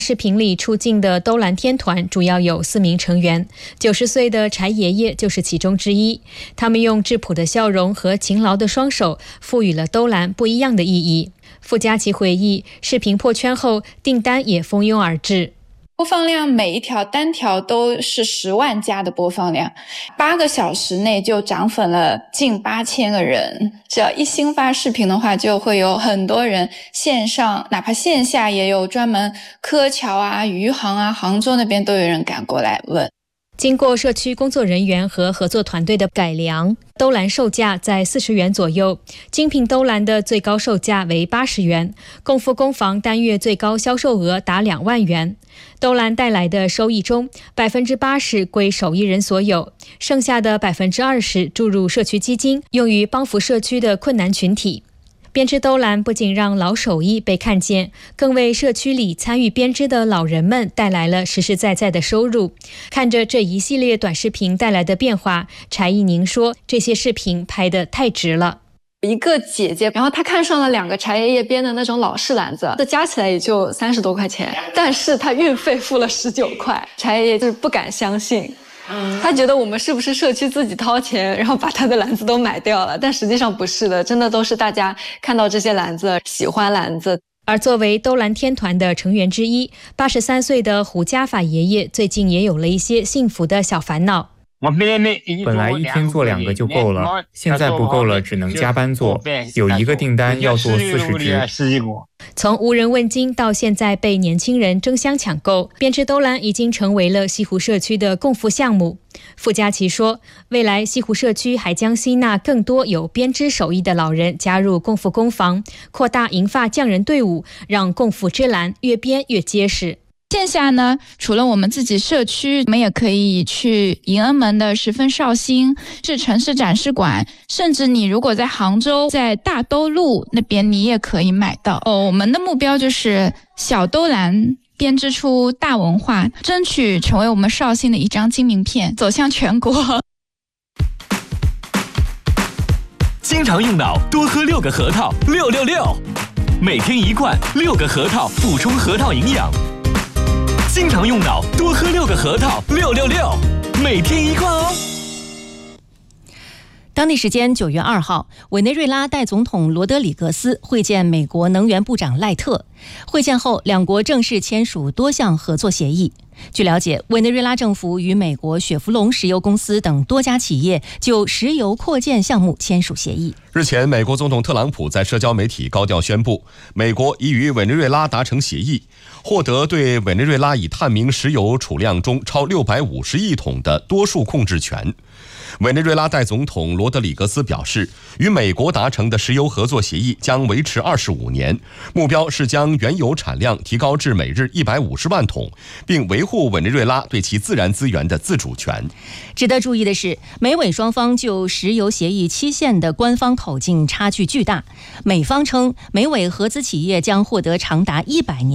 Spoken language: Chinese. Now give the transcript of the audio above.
视频里出镜的兜蓝天团主要有4名成员，90岁的柴爷爷就是其中之一。他们用质朴的笑容和勤劳的双手，赋予了兜蓝不一样的意义。傅佳琪回忆，视频破圈后，订单也蜂拥而至。 播放量每一条单条都是10万加的播放量，8个小时内就涨粉了近8000个人。只要一新发视频的话，就会有很多人线上哪怕线下也有专门柯桥啊、余杭啊、杭州那边都有人赶过来问。 经过社区工作人员和合作团队的改良，兜蓝售价在40元左右，精品兜蓝的最高售价为80元，共富工房单月最高销售额达2万元。兜蓝带来的收益中，80%归手艺人所有，剩下的20%注入社区基金，用于帮扶社区的困难群体。编织兜蓝不仅让老手艺被看见，更为社区里参与编织的老人们带来了实实在在的收入。看着这一系列短视频带来的变化，柴一宁说，这些视频拍得太值了。 一个姐姐，然后她看上了2个柴爷爷编的那种老式篮子，这加起来也就30多块钱，但是她运费付了19块，柴爷爷就是不敢相信。他觉得我们是不是社区自己掏钱，然后把他的篮子都买掉了，但实际上不是的，真的都是大家看到这些篮子喜欢篮子。 而作为兜蓝天团的成员之一，83岁的胡家法爷爷最近也有了一些幸福的小烦恼。 本来一天做2个就够了，现在不够了，只能加班做，有一个订单要做40只。 从无人问津到现在被年轻人争相抢购，编织兜蓝已经成为了西湖社区的共付项目。傅佳琪说，未来西湖社区还将吸纳更多有编织手艺的老人加入共付工房，扩大银发匠人队伍，让共付织蓝越编越结实。 线下呢，除了我们自己社区，我们也可以去迎恩门的十分绍兴，是城市展示馆，甚至你如果在杭州，在大兜路那边，你也可以买到。我们的目标就是小兜蓝编织出大文化，争取成为我们绍兴的一张金名片，走向全国。 经常用脑，多喝6个核桃，666，每天1罐，6个核桃，补充核桃营养。经常用脑，多喝6个核桃，666，每天1罐哦。 当地时间9月2号，委内瑞拉代总统罗德里格斯会见美国能源部长赖特。会见后，两国正式签署多项合作协议。据了解，委内瑞拉政府与美国雪佛龙石油公司等多家企业就石油扩建项目签署协议。 日前，美国总统特朗普在社交媒体高调宣布，美国已与委内瑞拉达成协议，获得对委内瑞拉已探明石油储量中超650亿桶的多数控制权。委内瑞拉代总统罗德里格斯表示，与美国达成的石油合作协议将维持25年，目标是将原油产量提高至每日150万桶，并维护委内瑞拉对其自然资源的自主权。 值得注意的是，美委双方就石油协议期限的官方口径差距巨大。美方称，美委合资企业将获得长达100年